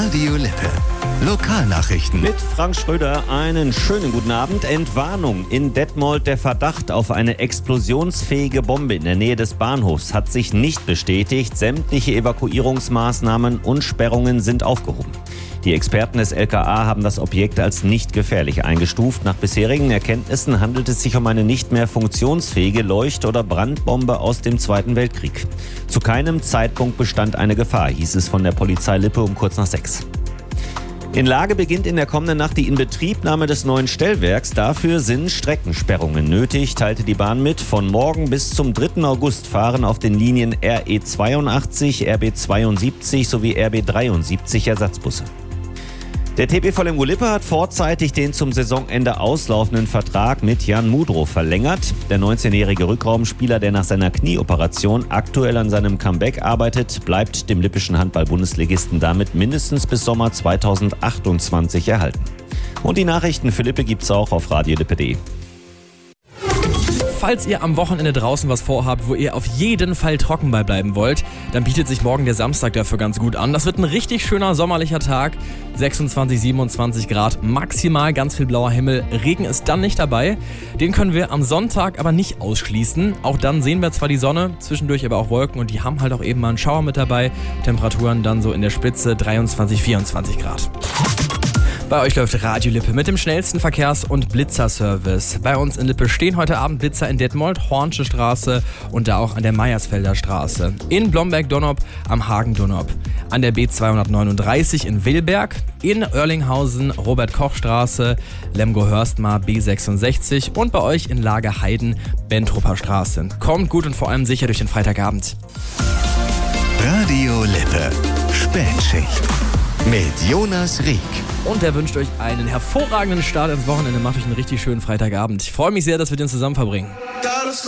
Radio Lippe. Lokalnachrichten. Mit Frank Schröder einen schönen guten Abend. Entwarnung. In Detmold der Verdacht auf eine explosionsfähige Bombe in der Nähe des Bahnhofs hat sich nicht bestätigt. Sämtliche Evakuierungsmaßnahmen und Sperrungen sind aufgehoben. Die Experten des LKA haben das Objekt als nicht gefährlich eingestuft. Nach bisherigen Erkenntnissen handelt es sich um eine nicht mehr funktionsfähige Leucht- oder Brandbombe aus dem Zweiten Weltkrieg. Zu keinem Zeitpunkt bestand eine Gefahr, hieß es von der Polizei Lippe um kurz nach 6. In Lage beginnt in der kommenden Nacht die Inbetriebnahme des neuen Stellwerks. Dafür sind Streckensperrungen nötig, teilte die Bahn mit. Von morgen bis zum 3. August fahren auf den Linien RE 82, RB 72 sowie RB 73 Ersatzbusse. Der TP Lemgo Lippe hat vorzeitig den zum Saisonende auslaufenden Vertrag mit Jan Mudrow verlängert. Der 19-jährige Rückraumspieler, der nach seiner Knieoperation aktuell an seinem Comeback arbeitet, bleibt dem lippischen Handball-Bundesligisten damit mindestens bis Sommer 2028 erhalten. Und die Nachrichten für Lippe gibt's auch auf radiolippe.de. Falls ihr am Wochenende draußen was vorhabt, wo ihr auf jeden Fall trocken bleiben wollt, dann bietet sich morgen der Samstag dafür ganz gut an. Das wird ein richtig schöner sommerlicher Tag. 26, 27 Grad maximal, ganz viel blauer Himmel. Regen ist dann nicht dabei. Den können wir am Sonntag aber nicht ausschließen. Auch dann sehen wir zwar die Sonne, zwischendurch aber auch Wolken und die haben halt auch eben mal einen Schauer mit dabei. Temperaturen dann so in der Spitze 23, 24 Grad. Bei euch läuft Radio Lippe mit dem schnellsten Verkehrs- und Blitzerservice. Bei uns in Lippe stehen heute Abend Blitzer in Detmold, Hornsche Straße und da auch an der Meiersfelder Straße. In Blomberg-Donop am Hagen-Donop. An der B239 in Willberg. In Oerlinghausen, Robert-Koch-Straße, Lemgo-Hörstmar B66 und bei euch in Lagerheiden, Bentrupper Straße. Kommt gut und vor allem sicher durch den Freitagabend. Radio Lippe. Spätschicht. Mit Jonas Rieck. Und er wünscht euch einen hervorragenden Start ins Wochenende. Macht euch einen richtig schönen Freitagabend. Ich freue mich sehr, dass wir den zusammen verbringen.